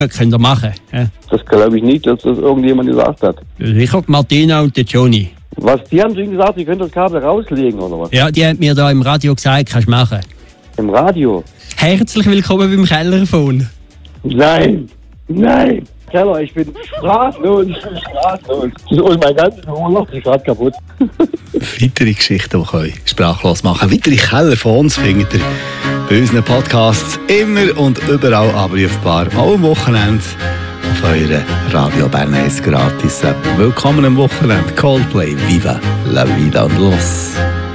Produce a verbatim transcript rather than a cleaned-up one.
Das könnt ihr machen. Ja. Das glaube ich nicht, dass das irgendjemand gesagt hat. Sicher die Martina und der Johnny. Was, die haben zu Ihnen gesagt, Sie können das Kabel rauslegen, oder was? Ja, die haben mir da im Radio gesagt, kannst du machen. Im Radio? Herzlich willkommen beim Kellerfon. Nein, nein. Keller, ich bin sprachlos, ich bin sprachlos. Und mein ganzes Urlaub ist gerade kaputt. Weitere Geschichten, die euch sprachlos machen. Weitere Kellerfons findet ihr bei unseren Podcasts immer und überall abrufbar. Auch am Wochenende auf eurer Radio Bern eins gratis App. Willkommen am Wochenende. Coldplay, Viva la Vida und los.